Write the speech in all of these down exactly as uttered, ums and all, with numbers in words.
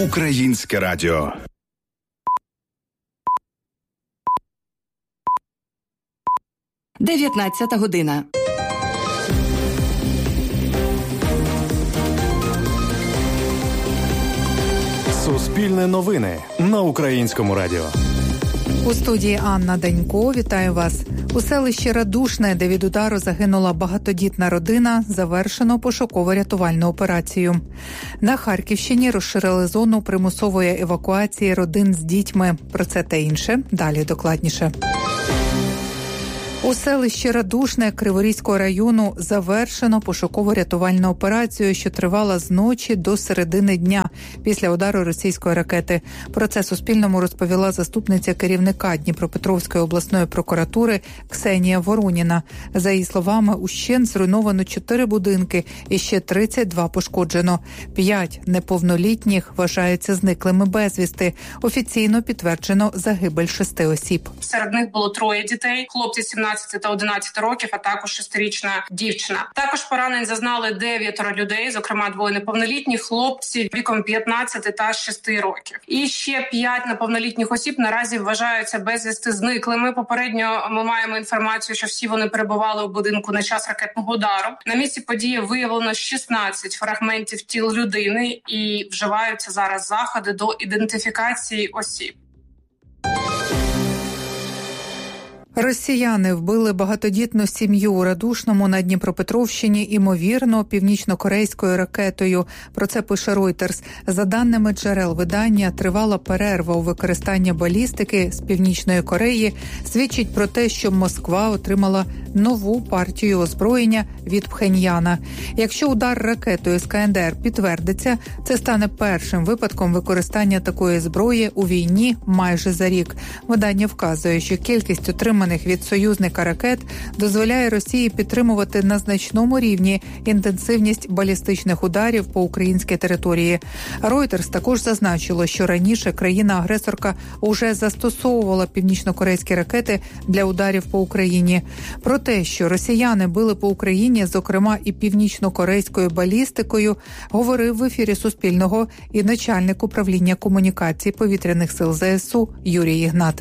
Українське радіо. дев'ятнадцята година. Суспільне новини на Українському радіо. У студії Анна Данько. Вітаю вас. У селищі Радушне, де від удару загинула багатодітна родина, завершено пошуково-рятувальну операцію. На Харківщині розширили зону примусової евакуації родин з дітьми. Про це та інше далі докладніше. У селищі Радушне Криворізького району завершено пошуково-рятувальну операцію, що тривала з ночі до середини дня після удару російської ракети. Про це Суспільному розповіла заступниця керівника Дніпропетровської обласної прокуратури Ксенія Вороніна. За її словами, ущент зруйновано чотири будинки і ще тридцять два пошкоджено. П'ять неповнолітніх вважаються зниклими безвісти. Офіційно підтверджено загибель шести осіб. Серед них було троє дітей, хлопці сімнадцять та одинадцять років, а також шестирічна дівчина. Також поранень зазнали дев'ятеро людей, зокрема двоє неповнолітніх хлопців віком п'ятнадцять та шість років. І ще п'ять неповнолітніх осіб наразі вважаються безвісти зниклими. Попередньо ми маємо інформацію, що всі вони перебували у будинку на час ракетного удару. На місці події виявлено шістнадцять фрагментів тіл людини і вживаються зараз заходи до ідентифікації осіб. Росіяни вбили багатодітну сім'ю у Радушному на Дніпропетровщині, імовірно, північно-корейською ракетою. Про це пише Reuters. За даними джерел видання, тривала перерва у використанні балістики з Північної Кореї свідчить про те, що Москва отримала нову партію озброєння від Пхеньяна. Якщо удар ракетою з ка ен де ер підтвердиться, це стане першим випадком використання такої зброї у війні майже за рік. Видання вказує, що кількість отриманих від союзника ракет дозволяє Росії підтримувати на значному рівні інтенсивність балістичних ударів по українській території. Reuters також зазначило, що раніше країна-агресорка уже застосовувала північно-корейські ракети для ударів по Україні. Про те, що росіяни били по Україні, зокрема і північно-корейською балістикою, говорив в ефірі Суспільного і начальник управління комунікацій повітряних сил зе ес у Юрій Ігнат.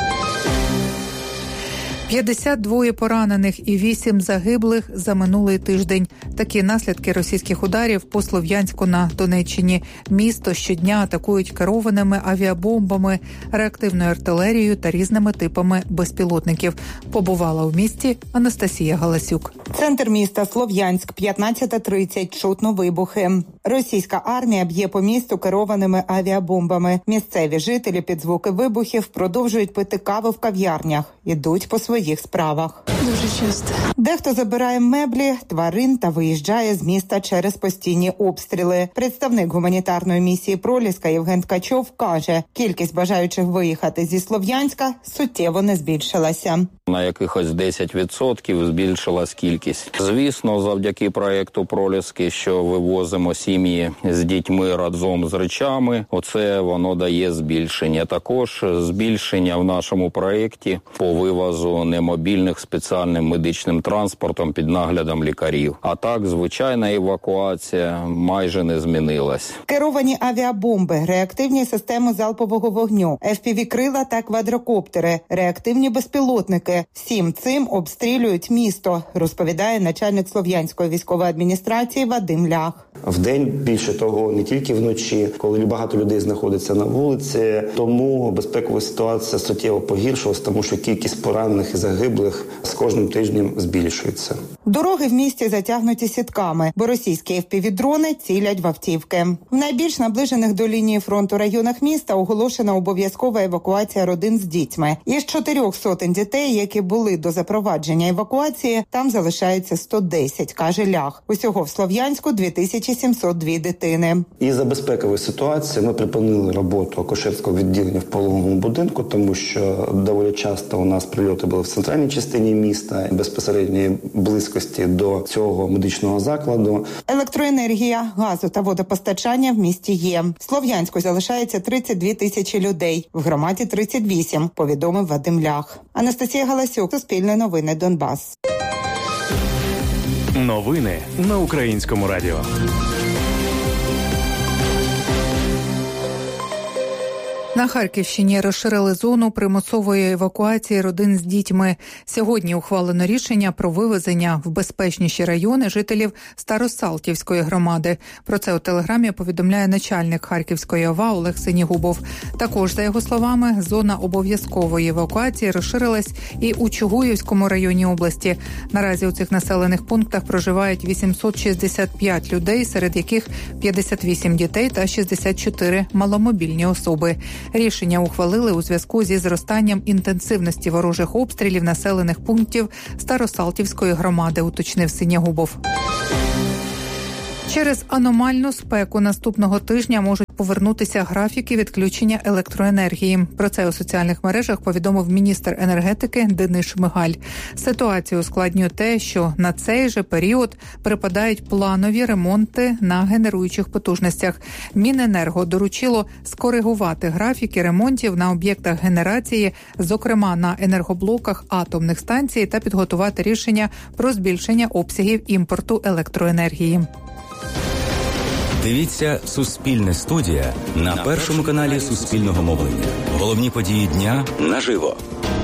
п'ятдесят два поранених і вісім загиблих за минулий тиждень. Такі наслідки російських ударів по Слов'янську на Донеччині. Місто щодня атакують керованими авіабомбами, реактивною артилерією та різними типами безпілотників. Побувала у місті Анастасія Галасюк. Центр міста Слов'янськ, п'ятнадцята тридцять, чутно вибухи. Російська армія б'є по місту керованими авіабомбами. Місцеві жителі під звуки вибухів продовжують пити каву в кав'ярнях. Ідуть по своїх справах. Дуже часто. Дехто забирає меблі, тварин та виїжджає з міста через постійні обстріли. Представник гуманітарної місії «Проліска» Євген Ткачов каже, кількість бажаючих виїхати зі Слов'янська суттєво не збільшилася. На якихось десять відсотків збільшилась кількість. Звісно, завдяки проєкту «Проліски», що вивозимо сім'ї з дітьми разом з речами, оце воно дає збільшення. Також збільшення в нашому проєкті по вивозу немобільних спеціальним медичним транспортом під наглядом лікарів. А так, звичайна евакуація майже не змінилась. Керовані авіабомби, реактивні системи залпового вогню, еф пі ві-крила та квадрокоптери, реактивні безпілотники. Всім цим обстрілюють місто, розповідає начальник Слов'янської військової адміністрації Вадим Лях. Вдень, більше того, не тільки вночі, коли багато людей знаходиться на вулиці, тому безпекова ситуація суттєво погіршилась, тому що кількість поранених і загиблих з кожним тижнем збільшується. Дороги в місті затягнуті сітками, бо російські еф пі ві-дрони цілять в автівки. В найбільш наближених до лінії фронту районах міста оголошена обов'язкова евакуація родин з дітьми. Із чотирьох сотень дітей, які були до запровадження евакуації, там залишається сто десять, каже Лях. Усього в Слов'янську дві тисячі сімсот дві дитини. Із-за безпекової ситуації ми припинили роботу акушерського відділення в пологовому будинку, тому що доволі часто у нас прильоти були в центральній частині міста, безпосередньої близькості до цього медичного закладу. Електроенергія, газу та водопостачання в місті є. В Слов'янську залишається тридцять дві тисячі людей, в громаді тридцять вісім, повідомив Вадим Лях. Анастасія Галасюк, Суспільне новини, Донбас. Новини на Українському радіо. На Харківщині розширили зону примусової евакуації родин з дітьми. Сьогодні ухвалено рішення про вивезення в безпечніші райони жителів Старосалтівської громади. Про це у телеграмі повідомляє начальник Харківської ОВА Олег Синігубов. Також, за його словами, зона обов'язкової евакуації розширилась і у Чугуївському районі області. Наразі у цих населених пунктах проживають вісімсот шістдесят п'ять людей, серед яких п'ятдесят вісім дітей та шістдесят чотири маломобільні особи. Рішення ухвалили у зв'язку зі зростанням інтенсивності ворожих обстрілів населених пунктів Старосалтівської громади, уточнив Синягубов. Через аномальну спеку наступного тижня можуть повернутися графіки відключення електроенергії. Про це у соціальних мережах повідомив міністр енергетики Денис Шмигаль. Ситуацію ускладнює те, що на цей же період припадають планові ремонти на генеруючих потужностях. Міненерго доручило скоригувати графіки ремонтів на об'єктах генерації, зокрема на енергоблоках атомних станцій, та підготувати рішення про збільшення обсягів імпорту електроенергії. Дивіться «Суспільне студія» на першому каналі Суспільного мовлення. Головні події дня наживо.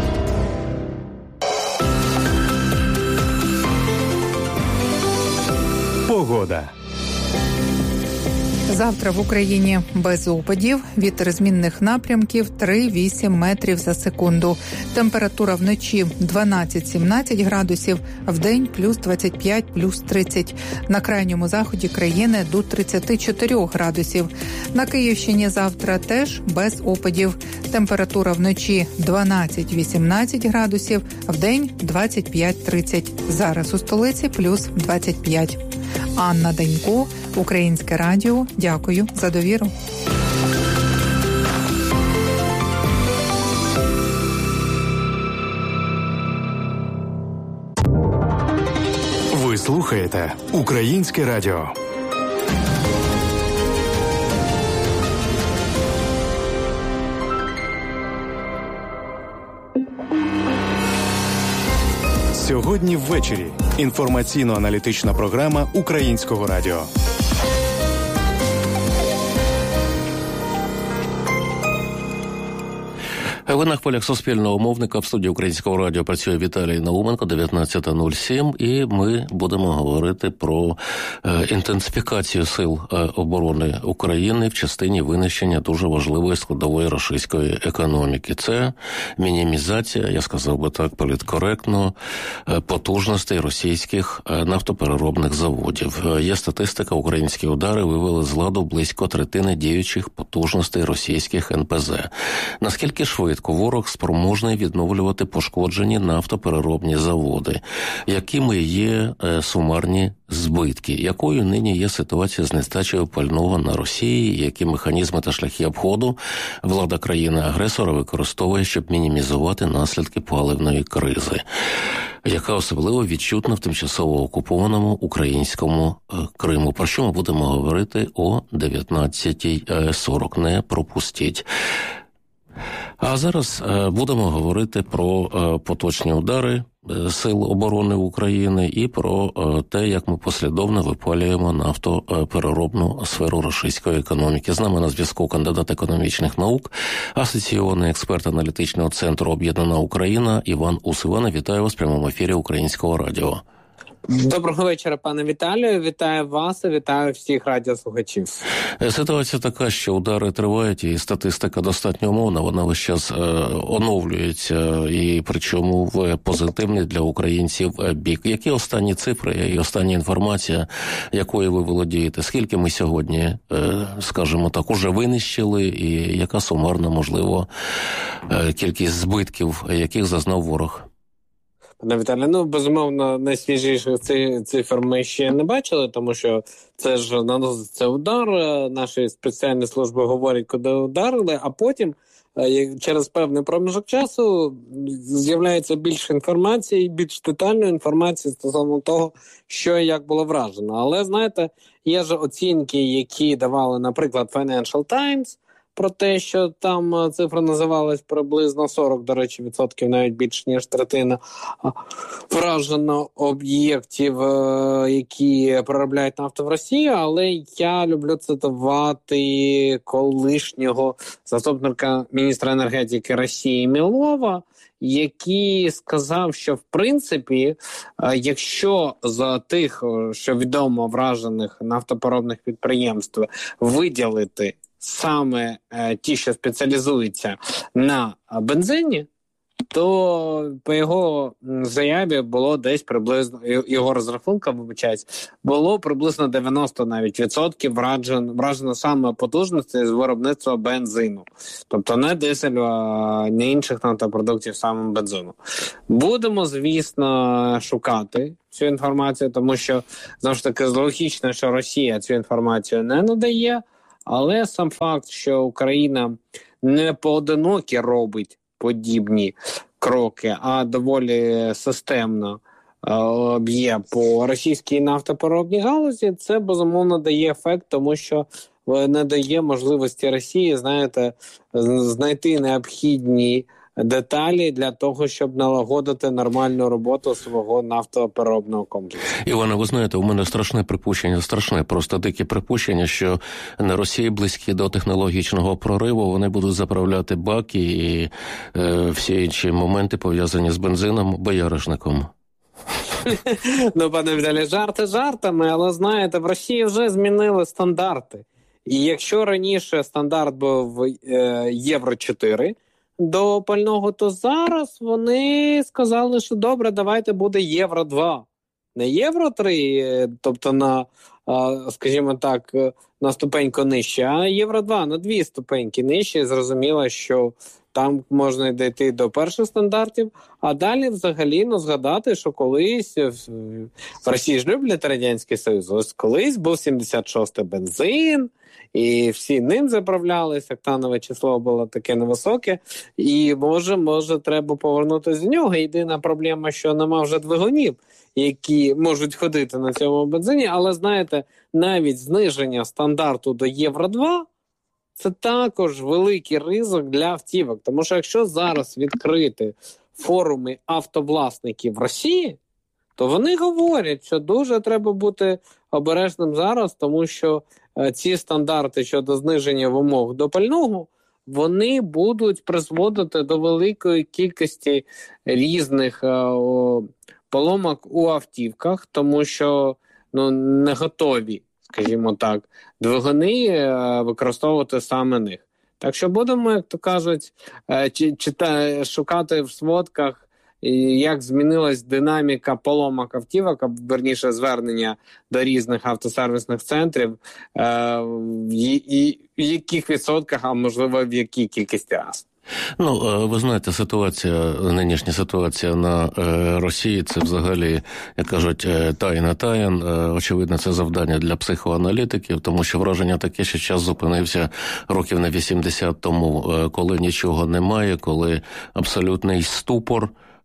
Погода. Завтра в Україні без опадів, вітер змінних напрямків три-вісім метрів за секунду. Температура вночі дванадцять-сімнадцять градусів, вдень плюс двадцять п'ять, плюс тридцять. На крайньому заході країни до тридцять чотири градусів. На Київщині завтра теж без опадів. Температура вночі дванадцять-вісімнадцять градусів, вдень двадцять п'ять-тридцять. Зараз у столиці плюс двадцять п'ять. Анна Данько, Українське радіо. Дякую за довіру. Ви слухаєте Українське радіо. Сьогодні ввечері. Інформаційно-аналітична програма Українського радіо. Ви на хвилях Суспільного мовника. В студії Українського радіо працює Віталій Науменко, дев'ятнадцята нуль сім, і ми будемо говорити про е, інтенсифікацію сил е, оборони України в частині винищення дуже важливої складової російської економіки. Це мінімізація, я сказав би так, політкоректно, е, потужностей російських е, нафтопереробних заводів. Е, є статистика, українські удари вивели з ладу близько третини діючих потужностей російських ен пе зе. Наскільки швидко ворог спроможний відновлювати пошкоджені нафтопереробні заводи? Якими є е, сумарні збитки? Якою нині є ситуація з нестачею пального на Росії? Які механізми та шляхи обходу влада країни-агресора використовує, щоб мінімізувати наслідки паливної кризи, яка особливо відчутна в тимчасово окупованому українському е, Криму? Про що ми будемо говорити о дев'ятнадцятій сорок. Не пропустіть. А зараз е, будемо говорити про е, поточні удари е, Сил оборони України і про е, те, як ми послідовно випалюємо нафтопереробну сферу російської економіки. З нами на зв'язку кандидат економічних наук, асоційований експерт аналітичного центру «Об'єднана Україна» Іван Ус. Іване, вітаю вас в прямому ефірі Українського радіо. Доброго вечора, пане Віталію. Вітаю вас і вітаю всіх радіослухачів. Ситуація така, що удари тривають, і статистика достатньо умовна. Вона весь час е, оновлюється, і причому в позитивний для українців бік. Які останні цифри і остання інформація, якою ви володієте? Скільки ми сьогодні, е, скажімо так, уже винищили, і яка сумарна, можливо, е, кількість збитків, яких зазнав ворог? Пане Віталій, ну, безумовно, найсвіжіших цифр ми ще не бачили, тому що це ж наноситься удар, наші спеціальні служби говорять, куди ударили, а потім через певний проміжок часу з'являється більше інформації, більш детальної інформації стосовно того, що і як було вражено. Але, знаєте, є ж оцінки, які давали, наприклад, Financial Times, про те, що там цифра називалась приблизно сорок, до речі, відсотків, навіть більше, ніж третина вражено об'єктів, які переробляють нафту в Росії, але я люблю цитувати колишнього заступника міністра енергетики Росії Мілова, який сказав, що в принципі, якщо за тих, що відомо вражених нафтопереробних підприємств виділити саме ті, що спеціалізуються на бензині, то по його заяві було десь приблизно, його розрахунка, вибачаюсь, було приблизно дев'яносто навіть відсотків вражено, вражено саме потужності з виробництва бензину. Тобто не дизелю, а не інших нафтопродуктів, саме бензину. Будемо, звісно, шукати цю інформацію, тому що, знову ж таки, логічно, що Росія цю інформацію не надає, але сам факт, що Україна не поодинокі робить подібні кроки, а доволі системно е, б'є по російській нафтопереробній галузі, це, безумовно, дає ефект, тому що не дає можливості Росії, знаєте, знайти необхідні деталі для того, щоб налагодити нормальну роботу свого нафтопереробного комплексу. Іване, ви знаєте, у мене страшне припущення, страшне, просто дике припущення, що на Росії близькі до технологічного прориву, вони будуть заправляти баки і е, всі інші моменти, пов'язані з бензином, бояришником. Ну, пане Віталій, жарти жартами, але, знаєте, в Росії вже змінили стандарти. І якщо раніше стандарт був е, євро чотири, до пального, то зараз вони сказали, що добре, давайте буде євро два. Не євро три, тобто на, скажімо так, на ступеньку нижче, а євро два на дві ступеньки нижче. Зрозуміло, що там можна дійти до перших стандартів, а далі взагалі ну, згадати, що колись в Росії ж люблять Радянський Союз, ось колись був сімдесят шостий бензин, і всі ним заправлялись, октанове число було таке невисоке, і може, може треба повернутися до нього. Єдина проблема, що нема вже двигунів, які можуть ходити на цьому бензині, але, знаєте, навіть зниження стандарту до євро два – це також великий ризик для автівок. Тому що якщо зараз відкрити форуми автовласників в Росії, то вони говорять, що дуже треба бути обережним зараз, тому що ці стандарти щодо зниження вимог до пального, вони будуть призводити до великої кількості різних о, поломок у автівках, тому що ну, не готові, скажімо так, двигуни е, використовувати саме них. Так що будемо, як то кажуть, е, чи, чита, шукати в сводках, як змінилась динаміка поломок автівок, або, верніше, звернення до різних автосервісних центрів, е, і, і в яких відсотках, а можливо в якій кількості раз. Ну, ви знаєте, ситуація, нинішня ситуація на е, Росії, це взагалі, як кажуть, тайна таїн. Е, очевидно, це завдання для психоаналітиків, тому що враження таке, що час зупинився років на вісімдесят тому, е, коли нічого немає, коли абсолютний ступор.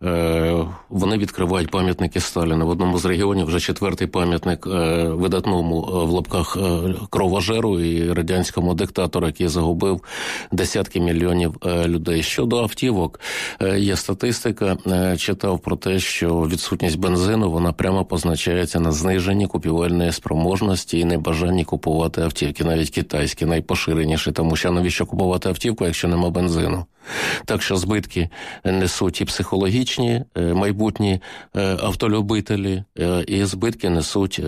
Вони відкривають пам'ятники Сталіна. В одному з регіонів вже четвертий пам'ятник видатному в лапках кровожеру і радянському диктатору, який загубив десятки мільйонів людей. Щодо автівок, є статистика. Читав про те, що відсутність бензину, вона прямо позначається на зниженні купівельної спроможності і небажанні купувати автівки, навіть китайські, найпоширеніші, тому що навіщо купувати автівку, якщо нема бензину? Так що збитки несуть і психологічні майбутні автолюбителі, і збитки несуть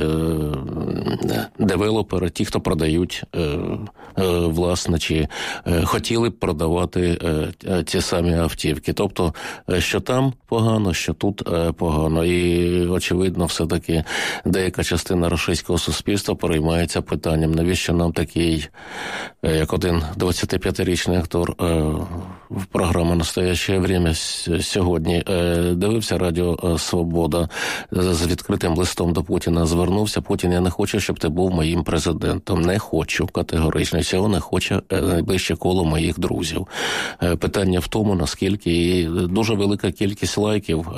девелопери, ті, хто продають, власне, чи хотіли б продавати ті самі автівки. Тобто, що там погано, що тут погано. І, очевидно, все-таки деяка частина російського суспільства переймається питанням, навіщо нам такий, як один двадцятип'ятирічний актор, в програму «Настоящее время» сьогодні дивився Радіо Свобода, з відкритим листом до Путіна звернувся. Путін, я не хочу, щоб ти був моїм президентом. Не хочу категорично. Цього не хоче найближче коло моїх друзів. Питання в тому, наскільки і дуже велика кількість лайків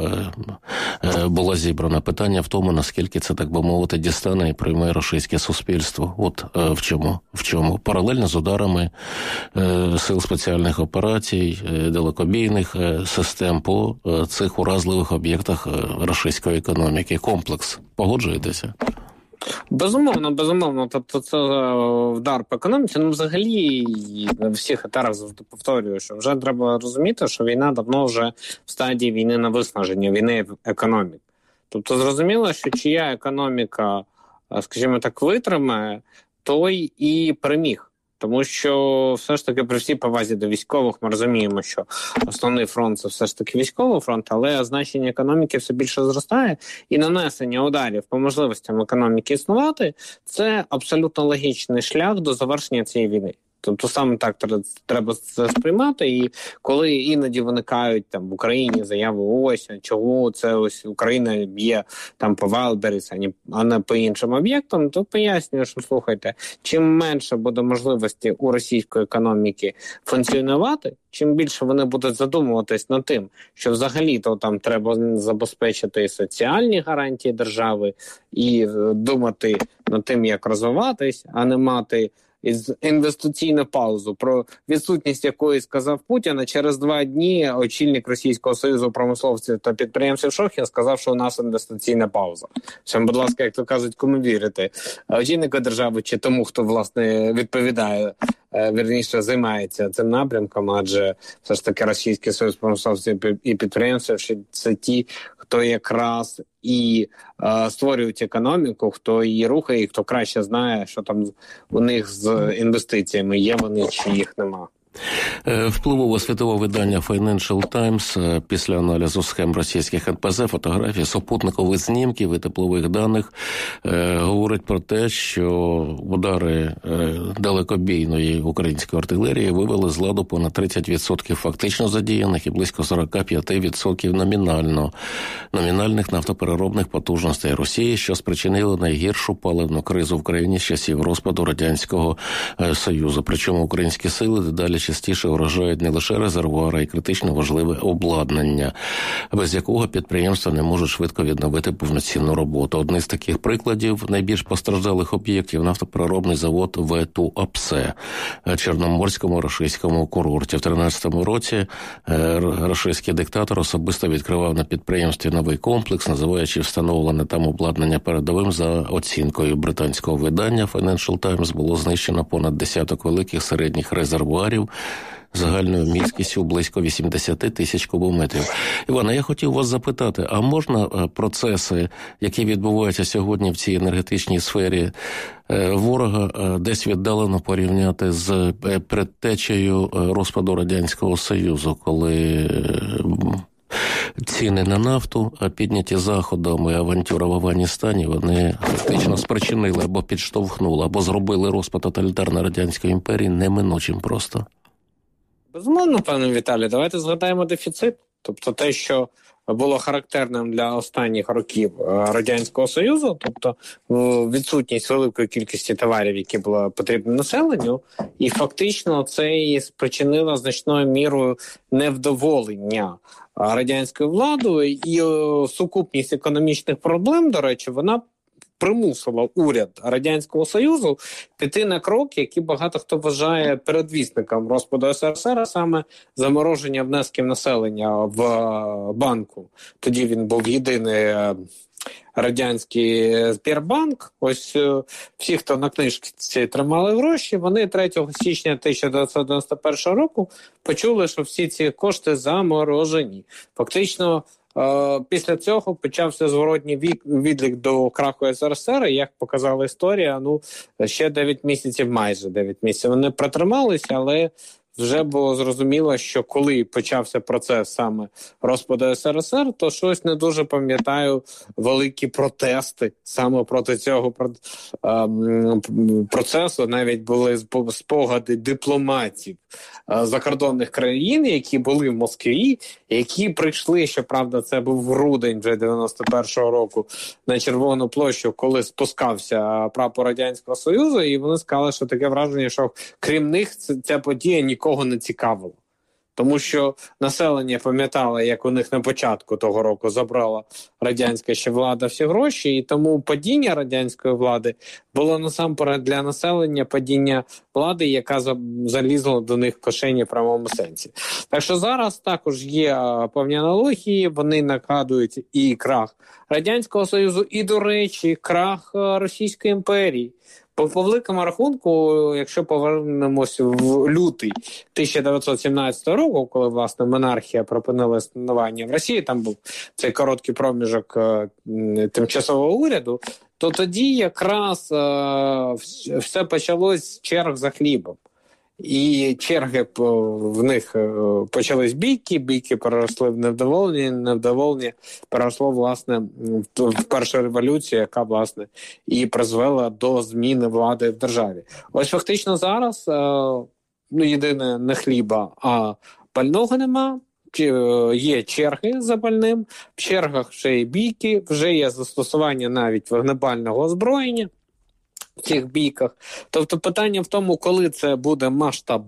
була зібрана. Питання в тому, наскільки це, так би мовити, дістане і прийме російське суспільство. От в чому. В чому? Паралельно з ударами сил спеціальних операцій, далекобійних систем по цих уразливих об'єктах російської економіки. Комплекс. Погоджуєтеся? Безумовно, безумовно. Тобто це вдар по економіці. Ну, взагалі, на всіх етапах завжди повторюю, що вже треба розуміти, що війна давно вже в стадії війни на виснаження, війни економік. Тобто зрозуміло, що чия економіка, скажімо так, витримає, той і переміг. Тому що все ж таки при всій повазі до військових ми розуміємо, що основний фронт – це все ж таки військовий фронт, але значення економіки все більше зростає, і нанесення ударів по можливостям економіки існувати – це абсолютно логічний шлях до завершення цієї війни. Тобто саме так треба це сприймати, і коли іноді виникають там в Україні заяви ось, чого це ось Україна б'є там по Вайлдберріс, а не по іншим об'єктам, то пояснюю, що слухайте, чим менше буде можливості у російської економіки функціонувати, чим більше вони будуть задумуватись над тим, що взагалі-то там треба забезпечити соціальні гарантії держави і думати над тим, як розвиватись, а не мати інвестиційну паузу, про відсутність якої сказав Путін, а через два дні очільник Російського Союзу промисловців та підприємців Шохін сказав, що у нас інвестиційна пауза. Всім, будь ласка, як то кажуть, кому вірити? Очільнику держави чи тому, хто, власне, відповідає, вірніше, займається цим напрямком, адже все ж таки Російський Союз промисловців і підприємців – це ті, хто якраз і е, створюють економіку, хто її рухає, і хто краще знає, що там у них з інвестиціями, є вони чи їх нема. Впливове світове видання Financial Times після аналізу схем російських ен пе зет, фотографій, супутникових знімків і теплових даних е, говорить про те, що удари е, далекобійної української артилерії вивели з ладу понад тридцять відсотків фактично задіяних і близько сорок п'ять відсотків номінально номінальних нафтопереробних потужностей Росії, що спричинило найгіршу паливну кризу в країні з часів розпаду Радянського е, Союзу. Причому українські сили дедалі частіше вражають не лише резервуари, а й критично важливе обладнання, без якого підприємства не можуть швидко відновити повноцінну роботу. Одним з таких прикладів найбільш постраждалих об'єктів – нафтопереробний завод Вету-Апсе – Чорноморському рашистському курорті. В тринадцятому році рашистський диктатор особисто відкривав на підприємстві новий комплекс, називаючи встановлене там обладнання передовим. За оцінкою британського видання Financial Times було знищено понад десяток великих середніх резервуарів загальною місткістю близько вісімдесят тисяч кубометрів. Івана, я хотів вас запитати, а можна процеси, які відбуваються сьогодні в цій енергетичній сфері ворога, десь віддалено порівняти з предтечею розпаду Радянського Союзу, коли ціни на нафту, підняті заходами, авантюра в Афганістані, вони фактично спричинили або підштовхнули, або зробили розпад тоталітарної Радянської імперії неминучим просто? Безумовно, пане Віталій, давайте згадаємо дефіцит. Тобто те, що було характерним для останніх років Радянського Союзу, тобто відсутність великої кількості товарів, які були потрібні населенню, і фактично це і спричинило значною мірою невдоволення радянською владою, і сукупність економічних проблем, до речі, вона примусила уряд Радянського Союзу піти на крок, який багато хто вважає передвісником розпаду ес ер ес ер, а саме замороження внесків населення в банку. Тоді він був єдиний радянський Збірбанк. Ось всі, хто на книжці тримали гроші, вони третього січня тисяча дев'ятсот дев'яносто першого року почули, що всі ці кошти заморожені. Фактично, після цього почався зворотній відлік до краху ес ер ес ер, і, як показала історія, ну, ще дев'ять місяців, майже дев'ять місяців вони протрималися, але вже було зрозуміло, що коли почався процес саме розпаду ес ер ес ер, то щось не дуже пам'ятаю великі протести саме проти цього процесу. Навіть були спогади дипломатів закордонних країн, які були в Москві, які прийшли, щоправда, це був грудень вже дев'яносто першого року, на Червону площу, коли спускався прапор Радянського Союзу, і вони сказали, що таке враження, що крім них ця подія нікого не цікавила. Тому що населення пам'ятало, як у них на початку того року забрала радянська ще влада всі гроші, і тому падіння радянської влади було насамперед для населення падіння влади, яка залізла до них в кишені в прямому сенсі. Так що зараз також є певні аналогії, вони нагадують і крах Радянського Союзу, і, до речі, крах Російської імперії. По, по великому рахунку, якщо повернемось в лютий тисяча дев'ятсот сімнадцятого року, коли, власне, монархія припинила існування в Росії, там був цей короткий проміжок е, тимчасового уряду, то тоді якраз е, все почалось з черг за хлібом. І черги в них почались бійки, бійки переросли в невдоволення, невдоволення переросло, власне, в першу революцію, яка, власне, і призвела до зміни влади в державі. Ось фактично зараз, ну, єдине, не хліба, а пального нема. Є черги за пальним, в чергах вже є бійки, вже є застосування навіть вогнепального озброєння в цих бійках. Тобто питання в тому, коли це буде масштаб